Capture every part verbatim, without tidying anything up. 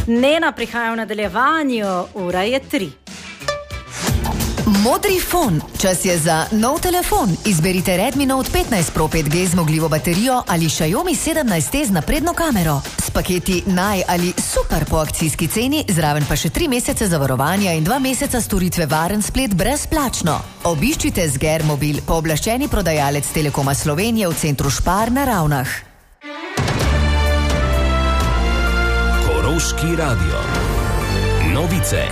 Nena prihaja v nadaljevanju, ura je tri. Modri fon. Čas je za nov telefon. Izberite Redmi Note petnajst Pro pet G zmogljivo baterijo ali Xiaomi sedemnajst T z napredno kamero. S paketi naj ali super po akcijski ceni, zraven pa še tri mesece zavarovanja in dva meseca storitve varen splet brezplačno. Obiščite Zger Mobil, pooblaščeni prodajalec Telekoma Slovenije v centru Špar na Ravnah. Koroški radio. Novice.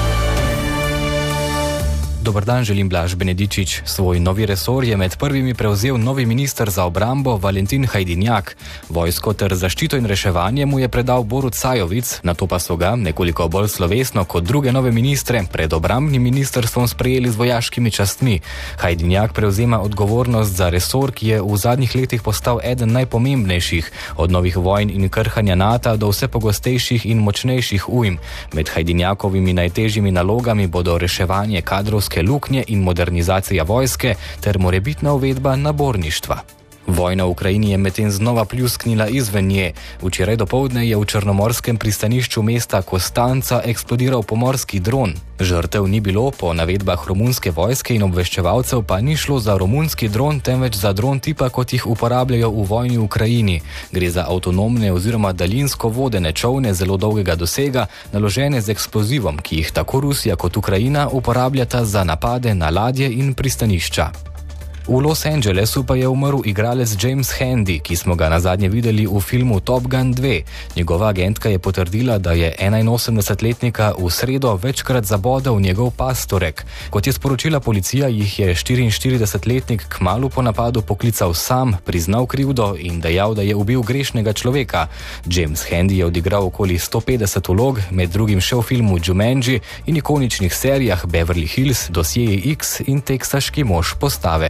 Dobar dan, želim Blaž Benedičič. Svoj novi resor je med prvimi prevzel novi minister za obrambo Valentin Hajdinjak. Vojsko ter zaščito in reševanje mu je predal Borut Sajovic, nato pa so ga, nekoliko bolj slovesno kot druge nove ministre, pred obrambnim ministrstvom sprejeli z vojaškimi častmi. Hajdinjak prevzema odgovornost za resor, ki je v zadnjih letih postal eden najpomembnejših, od novih vojn in krhanja NATO do vse pogostejših in močnejših ujm. Med Hajdinjakovimi najtežjimi nalogami bodo reševanje kadrovske luknje in modernizacija vojske ter morebitna uvedba naborništva. Vojna v Ukrajini je medtem znova pljusknila izven nje. Včeraj dopoldne je v črnomorskem pristanišču mesta Kostanca eksplodiral pomorski dron. Žrtev ni bilo, po navedbah romunske vojske in obveščevalcev pa ni šlo za romunski dron, temveč za dron tipa, kot jih uporabljajo v vojni v Ukrajini. Gre za avtonomne oziroma daljinsko vodene čolne zelo dolgega dosega, naložene z eksplozivom, ki jih tako Rusija kot Ukrajina uporabljata za napade na ladje in pristanišča. V Los Angelesu pa je umrl igralec James Handy, ki smo ga nazadnje videli v filmu Top Gun dva. Njegova agentka je potrdila, da je enainosemdesetletnika v sredo večkrat zabodel njegov pastorek. Kot je sporočila policija, jih je štiriinštiridesetletnik kmalu po napadu poklical sam, priznal krivdo in dejal, da je ubil grešnega človeka. James Handy je odigral okoli sto petdeset vlog, med drugim še v filmu Jumanji in ikoničnih serijah Beverly Hills, Dosjeji X in Teksaški mož postave.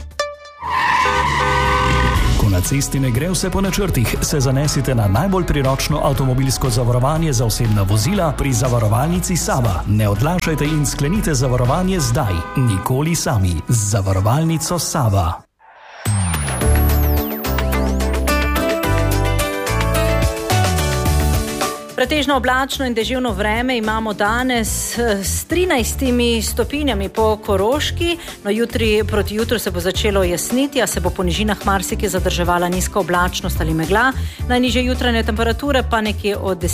Ko na cesti ne gre vse po načrtih, se zanesite na najbolj priročno avtomobilsko zavarovanje za osebna vozila pri zavarovalnici Sava. Ne odlašajte in sklenite zavarovanje zdaj, nikoli sami. Z zavarovalnico Sava. Pretežno oblačno in deževno vreme imamo danes s trinajstimi stopinjami po Koroški. No, jutri proti jutru se bo začelo jasniti, a se bo po nižinah marsikje zadrževala nizka oblačnost ali megla. Najnižje jutranje temperature pa nekje od